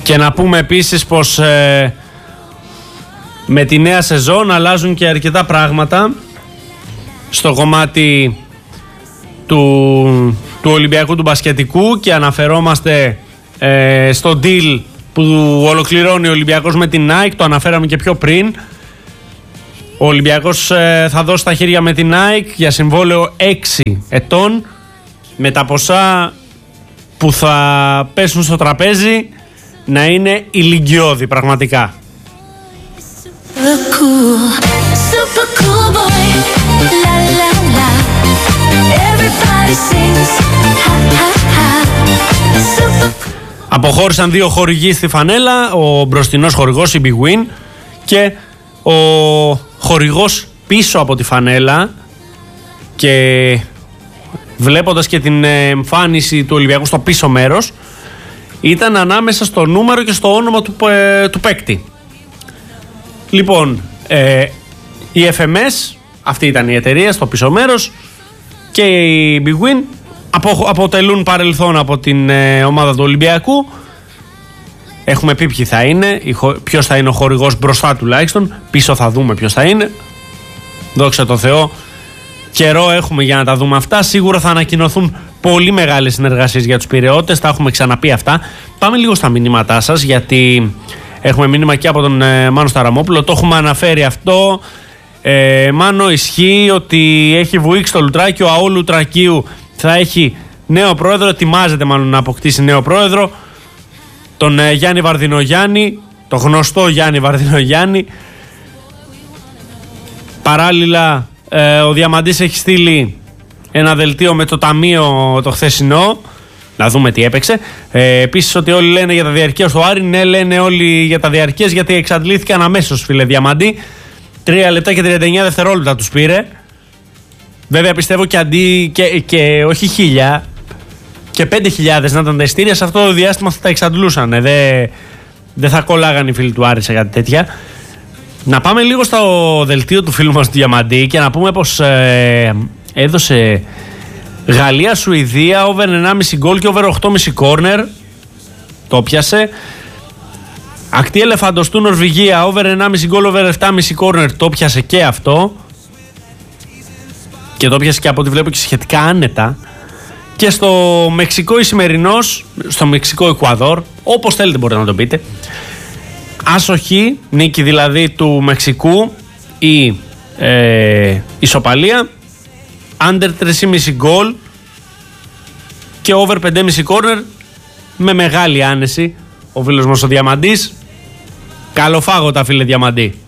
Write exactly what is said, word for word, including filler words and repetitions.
Και να πούμε επίσης πως ε, με τη νέα σεζόν αλλάζουν και αρκετά πράγματα στο κομμάτι του, του Ολυμπιακού του μπασκετικού και αναφερόμαστε ε, στο deal που ολοκληρώνει ο Ολυμπιακός με την Nike, το αναφέραμε και πιο πριν. Ο Ολυμπιακός ε, θα δώσει τα χέρια με την Nike για συμβόλαιο έξι ετών με τα ποσά που θα πέσουν στο τραπέζι να είναι ηλικιώδη πραγματικά. Αποχώρησαν δύο χορηγοί στη φανέλα, ο μπροστινός χορηγός, η Big Win, και ο χορηγός πίσω από τη φανέλα, και βλέποντας και την εμφάνιση του Ολυμπιακού στο πίσω μέρος, ήταν ανάμεσα στο νούμερο και στο όνομα του, ε, του παίκτη. Λοιπόν, ε, η εφ εμ ες, αυτή ήταν η εταιρεία στο πίσω μέρος, και η Big Win απο, αποτελούν παρελθόν από την ε, ομάδα του Ολυμπιακού. Έχουμε πει ποιοι θα είναι, ποιος θα είναι ο χορηγός μπροστά τουλάχιστον, πίσω θα δούμε ποιος θα είναι. Δόξα τω Θεώ, καιρό έχουμε για να τα δούμε αυτά. Σίγουρα θα ανακοινωθούν πολύ μεγάλες συνεργασίες για τους Πειραιώτες, τα έχουμε ξαναπεί αυτά. Πάμε λίγο στα μηνύματά σας, γιατί έχουμε μήνυμα και από τον ε, Μάνο Σταραμόπουλο, το έχουμε αναφέρει αυτό. Ε, Μάνο, ισχύει ότι έχει βουήξει το Λουτράκι, ο ΑΟ Λουτρακίου θα έχει νέο πρόεδρο, ετοιμάζεται μάλλον να αποκτήσει νέο πρόεδρο, τον ε, Γιάννη Βαρδινογιάννη, το γνωστό Γιάννη Βαρδινογιάννη. Παράλληλα, ε, ο Διαμαντής έχει στείλει ένα δελτίο με το ταμείο το χθεσινό, να δούμε τι έπαιξε. Ε, επίσης ότι όλοι λένε για τα διαρκεία στο Άρη. Ναι, λένε όλοι για τα διαρκείες, γιατί εξαντλήθηκαν αμέσως, φίλε Διαμαντή. Τρία λεπτά και τριάντα εννιά δευτερόλεπτα τους πήρε. Βέβαια πιστεύω και αντί και, και όχι χίλια και πέντε χιλιάδες να ήταν τα ειστήρια, σε αυτό το διάστημα θα τα εξαντλούσαν. Δεν δε θα κολλάγαν οι φίλοι του Άρη σε κάτι τέτοια. Να πάμε λίγο στο δελτίο του φίλου μας του Διαμαντή και να πούμε πως ε, έδωσε Γαλλία-Σουηδία over ενάμιση γκολ και over οκτώ κόμμα πέντε κόρνερ. Το πιάσε. Ακτή Ελεφαντοστού Νορβηγία over ενάμιση γκολ, over επτά κόμμα πέντε κόρνερ. Το πιάσε και αυτό. Και το πιάσε και από ό,τι βλέπω και σχετικά άνετα. Και στο Μεξικό Ισημερινός, στο Μεξικό Εκουαδόρ, όπως θέλετε μπορείτε να το πείτε, άσοχη, νίκη δηλαδή του Μεξικού ή ε, ισοπαλία, under τρία κόμμα πέντε γκολ και over πέντε κόμμα πέντε κόρνερ με μεγάλη άνεση ο φίλος μας ο Διαμαντής. Καλοφάγωτα, φίλε Διαμαντή.